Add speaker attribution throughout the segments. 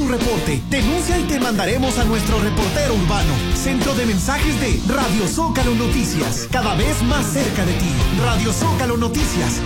Speaker 1: tu reporte. Denuncia y te mandaremos a nuestro reportero urbano. Centro de mensajes de Radio Zócalo Noticias. Cada vez más cerca de ti. Radio Zócalo Noticias.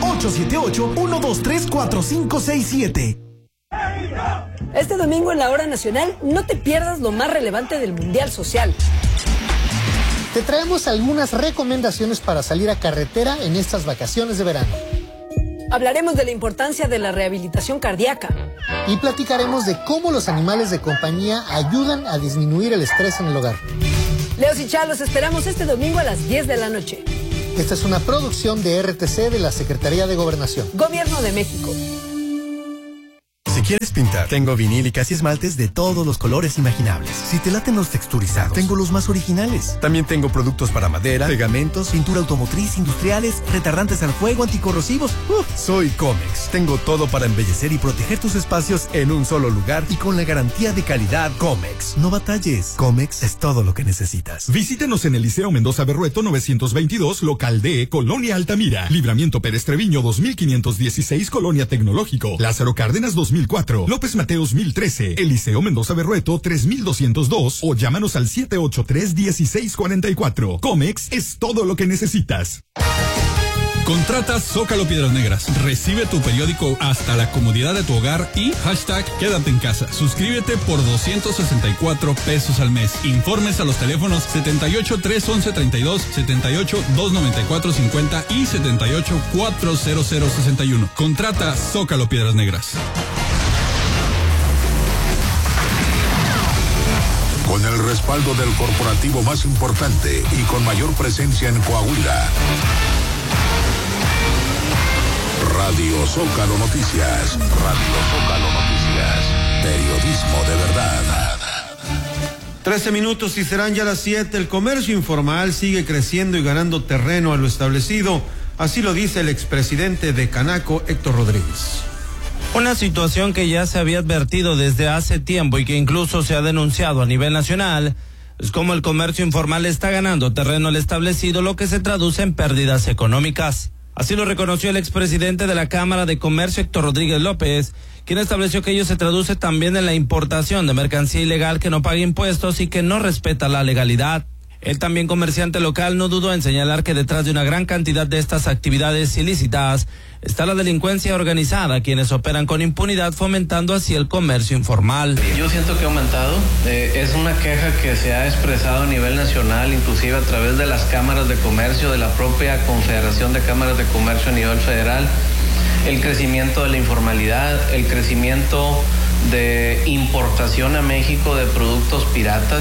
Speaker 1: 878-123-4567.
Speaker 2: Este domingo en la Hora Nacional no te pierdas lo más relevante del Mundial Social.
Speaker 3: Te traemos algunas recomendaciones para salir a carretera en estas vacaciones de verano.
Speaker 2: Hablaremos de la importancia de la rehabilitación cardíaca.
Speaker 3: Y platicaremos de cómo los animales de compañía ayudan a disminuir el estrés en el hogar.
Speaker 2: Leos y Chá, los esperamos este domingo a las 10 de la noche.
Speaker 3: Esta es una producción de RTC de la Secretaría de Gobernación.
Speaker 2: Gobierno de México.
Speaker 4: Si quieres pintar, tengo vinílicas y esmaltes de todos los colores imaginables. Si te laten los texturizados, tengo los más originales. También tengo productos para madera, pegamentos, pintura automotriz, industriales, retardantes al fuego, anticorrosivos. Soy Comex. Tengo todo para embellecer y proteger tus espacios en un solo lugar y con la garantía de calidad Comex. No batalles. Comex es todo lo que necesitas.
Speaker 5: Visítenos en el Liceo Mendoza Berrueto 922, local D, Colonia Altamira. Libramiento Pérez Treviño 2516, Colonia Tecnológico. Lázaro Cárdenas 2004. López Mateos 1013, Eliseo Mendoza Berrueto 3202 o llámanos al 783-1644. Comex es todo lo que necesitas.
Speaker 6: Contrata Zócalo Piedras Negras. Recibe tu periódico hasta la comodidad de tu hogar y #quédate en casa. Suscríbete por 264 pesos al mes. Informes a los teléfonos 78-311-32, 78-294-50 y 78-40061. Contrata Zócalo Piedras Negras.
Speaker 7: Con el respaldo del corporativo más importante y con mayor presencia en Coahuila. Radio Zócalo Noticias. Radio Zócalo Noticias. Periodismo de verdad.
Speaker 8: 13 minutos y serán ya las 7. El comercio informal sigue creciendo y ganando terreno a lo establecido. Así lo dice el expresidente de Canaco, Héctor Rodríguez.
Speaker 9: Una situación que ya se había advertido desde hace tiempo y que incluso se ha denunciado a nivel nacional es como el comercio informal está ganando terreno al establecido, lo que se traduce en pérdidas económicas. Así lo reconoció el expresidente de la Cámara de Comercio, Héctor Rodríguez López, quien estableció que ello se traduce también en la importación de mercancía ilegal que no paga impuestos y que no respeta la legalidad. Él, también comerciante local, no dudó en señalar que detrás de una gran cantidad de estas actividades ilícitas está la delincuencia organizada, quienes operan con impunidad, fomentando así el comercio informal.
Speaker 10: Yo siento que ha aumentado, es una queja que se ha expresado a nivel nacional, inclusive a través de las cámaras de comercio, de la propia Confederación de Cámaras de Comercio a nivel federal, el crecimiento de la informalidad, el crecimiento de importación a México de productos piratas,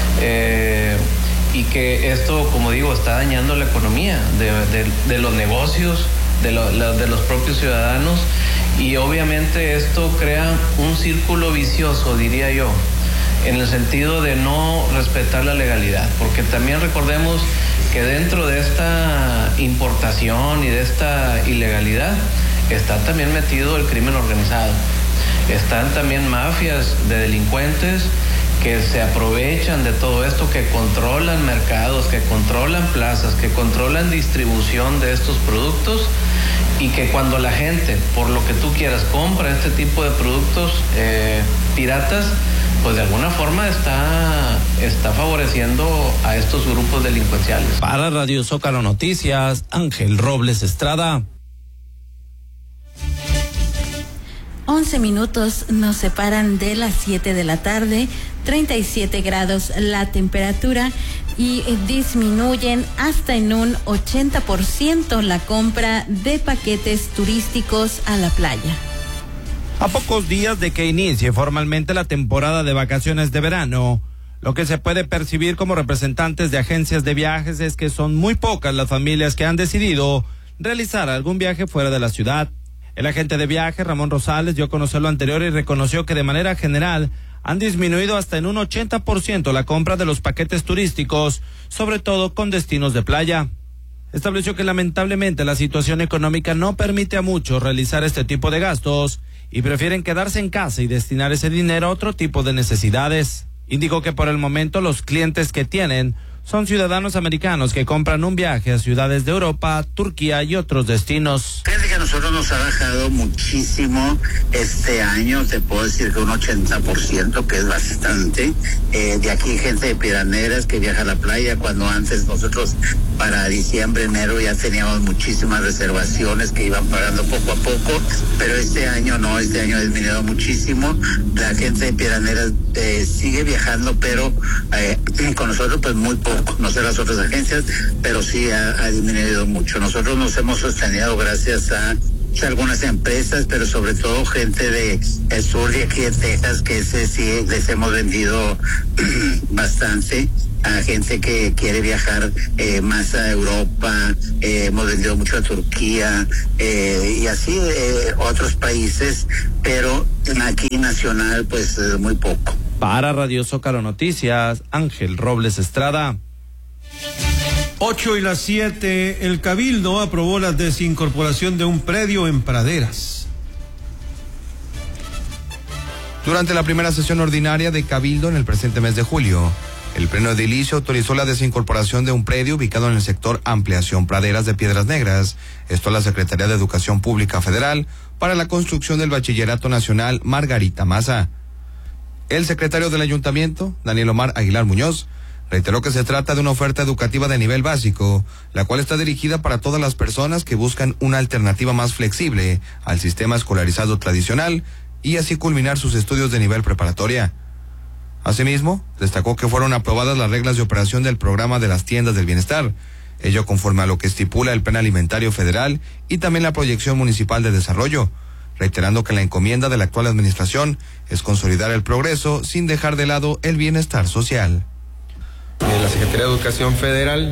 Speaker 10: y que esto, como digo, está dañando la economía de los negocios, de los propios ciudadanos, y obviamente esto crea un círculo vicioso, diría yo, en el sentido de no respetar la legalidad, porque también recordemos que dentro de esta importación y de esta ilegalidad está también metido el crimen organizado, están también mafias de delincuentes que se aprovechan de todo esto, que controlan mercados, que controlan plazas, que controlan distribución de estos productos, y que cuando la gente, por lo que tú quieras, compra este tipo de productos piratas, pues de alguna forma está favoreciendo a estos grupos delincuenciales.
Speaker 9: Para Radio Zócalo Noticias, Ángel Robles Estrada.
Speaker 11: 11 minutos nos separan de las 7 de la tarde, 37 grados la temperatura y disminuyen hasta en un 80% la compra de paquetes turísticos a la playa.
Speaker 9: A pocos días de que inicie formalmente la temporada de vacaciones de verano, lo que se puede percibir como representantes de agencias de viajes es que son muy pocas las familias que han decidido realizar algún viaje fuera de la ciudad. El agente de viaje, Ramón Rosales, dio a conocer lo anterior y reconoció que de manera general han disminuido hasta en un 80% la compra de los paquetes turísticos, sobre todo con destinos de playa. Estableció que lamentablemente la situación económica no permite a muchos realizar este tipo de gastos y prefieren quedarse en casa y destinar ese dinero a otro tipo de necesidades. Indicó que por el momento los clientes que tienen son ciudadanos americanos que compran un viaje a ciudades de Europa, Turquía y otros destinos.
Speaker 12: Fíjense que nosotros nos ha bajado muchísimo este año, te puedo decir que un 80%, que es bastante. De aquí gente de Piedras que viaja a la playa, cuando antes nosotros para diciembre, enero ya teníamos muchísimas reservaciones que iban pagando poco a poco, pero este año no, este año ha disminuido muchísimo. La gente de Piedras sigue viajando, pero con nosotros pues muy poco, no sé las otras agencias, pero sí ha disminuido mucho. Nosotros nos hemos sostenido gracias a algunas empresas, pero sobre todo gente de el sur de aquí de Texas, que ese sí les hemos vendido bastante a gente que quiere viajar más a Europa, hemos vendido mucho a Turquía y así otros países, pero aquí nacional pues muy poco.
Speaker 9: Para Radio Zócalo Noticias, Ángel Robles Estrada.
Speaker 8: 8:07, el Cabildo aprobó la desincorporación de un predio en Praderas.
Speaker 13: Durante la primera sesión ordinaria de Cabildo en el presente mes de julio, el Pleno Edilicio autorizó la desincorporación de un predio ubicado en el sector Ampliación Praderas de Piedras Negras, esto a la Secretaría de Educación Pública Federal, para la construcción del Bachillerato Nacional Margarita Maza. El secretario del Ayuntamiento, Daniel Omar Aguilar Muñoz, reiteró que se trata de una oferta educativa de nivel básico, la cual está dirigida para todas las personas que buscan una alternativa más flexible al sistema escolarizado tradicional y así culminar sus estudios de nivel preparatoria. Asimismo, destacó que fueron aprobadas las reglas de operación del programa de las tiendas del bienestar, ello conforme a lo que estipula el Plan Alimentario Federal y también la proyección municipal de desarrollo, reiterando que la encomienda de la actual administración es consolidar el progreso sin dejar de lado el bienestar social.
Speaker 14: La Secretaría de Educación Federal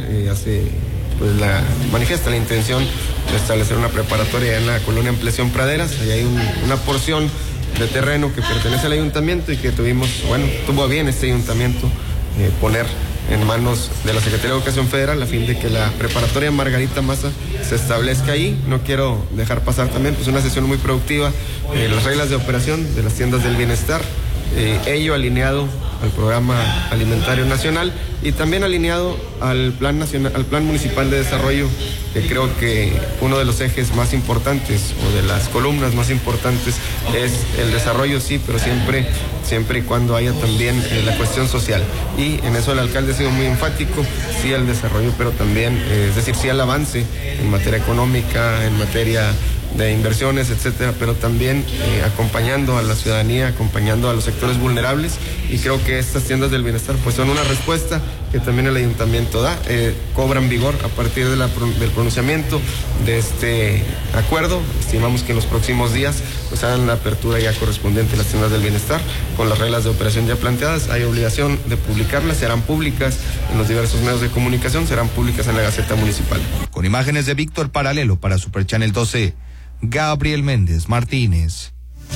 Speaker 14: manifiesta la intención de establecer una preparatoria en la colonia Ampliación Praderas. Ahí hay una porción de terreno que pertenece al ayuntamiento y que tuvo a bien este ayuntamiento poner en manos de la Secretaría de Educación Federal a fin de que la preparatoria Margarita Maza se establezca ahí. No quiero dejar pasar también una sesión muy productiva, las reglas de operación de las tiendas del bienestar, ello alineado al programa alimentario nacional y también alineado al plan nacional, al plan municipal de desarrollo, que creo que uno de los ejes más importantes o de las columnas más importantes es el desarrollo, sí, pero siempre y cuando haya también la cuestión social. Y en eso el alcalde ha sido muy enfático, sí al desarrollo, pero también, sí al avance en materia económica, en materia de inversiones, etcétera, pero también acompañando a la ciudadanía, acompañando a los sectores vulnerables, y creo que estas tiendas del bienestar pues son una respuesta que también el ayuntamiento da, cobran vigor a partir del pronunciamiento de este acuerdo. Estimamos que en los próximos días pues hagan la apertura ya correspondiente a las tiendas del bienestar con las reglas de operación ya planteadas. Hay obligación de publicarlas, serán públicas en los diversos medios de comunicación, serán públicas en la Gaceta Municipal.
Speaker 13: Con imágenes de Víctor Paralelo para Super Channel 12, Gabriel Méndez Martínez.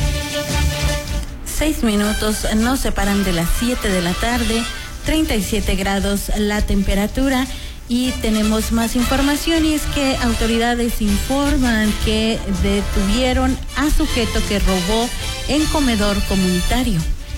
Speaker 11: 6 minutos nos separan de las 7 de la tarde, 37 grados la temperatura, y tenemos más información, y es que autoridades informan que detuvieron a sujeto que robó en comedor comunitario.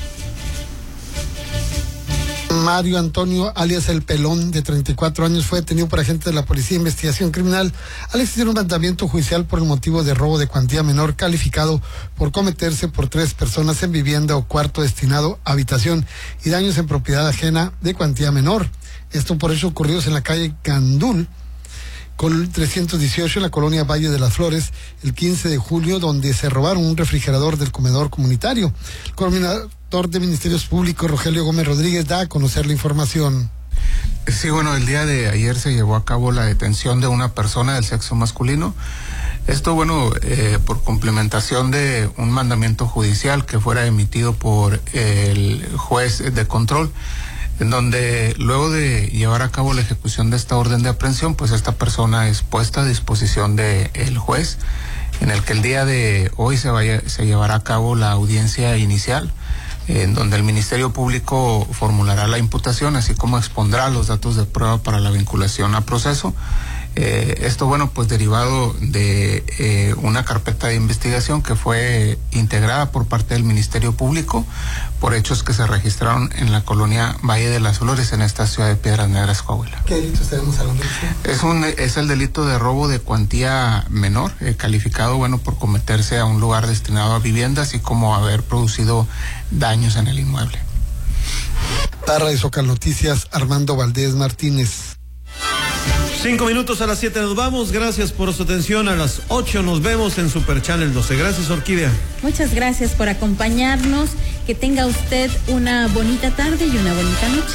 Speaker 15: Mario Antonio, alias El Pelón, de 34 años, fue detenido por agentes de la Policía de Investigación Criminal al existir un mandamiento judicial por el motivo de robo de cuantía menor calificado por cometerse por 3 personas en vivienda o cuarto destinado a habitación y daños en propiedad ajena de cuantía menor. Esto por hechos ocurridos en la calle Candul, con 318 en la colonia Valle de las Flores, el 15 de julio, donde se robaron un refrigerador del comedor comunitario. El coordinador de Ministerios Públicos, Rogelio Gómez Rodríguez, da a conocer la información.
Speaker 16: Sí, bueno, el día de ayer se llevó a cabo la detención de una persona del sexo masculino. Esto, por complementación de un mandamiento judicial que fuera emitido por el juez de control, en donde luego de llevar a cabo la ejecución de esta orden de aprehensión, pues esta persona es puesta a disposición del juez, en el que el día de hoy se llevará a cabo la audiencia inicial, en donde el Ministerio Público formulará la imputación, así como expondrá los datos de prueba para la vinculación a proceso. Esto, bueno, pues derivado de una carpeta de investigación que fue integrada por parte del Ministerio Público por hechos que se registraron en la colonia Valle de las Flores, en esta ciudad de Piedras Negras, Coahuila.
Speaker 15: ¿Qué delitos tenemos hablando?
Speaker 16: Es el delito de robo de cuantía menor, calificado, bueno, por cometerse a un lugar destinado a viviendas y como haber producido daños en el inmueble.
Speaker 15: Para Radio Zócalo Noticias, Armando Valdés Martínez.
Speaker 8: 5 minutos a las 7 nos vamos. Gracias por su atención. A las 8 nos vemos en Super Channel 12. Gracias, Orquídea.
Speaker 11: Muchas gracias por acompañarnos. Que tenga usted una bonita tarde y una bonita noche.